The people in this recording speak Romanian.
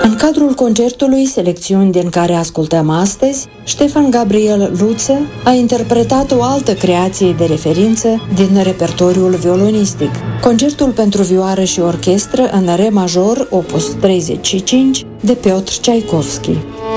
În cadrul concertului, selecțiuni din care ascultăm astăzi, Ștefan Gabriel Luță a interpretat o altă creație de referință din repertoriul violonistic, Concertul pentru vioară și orchestră în re major, opus 35, de Piotr Tchaikovsky.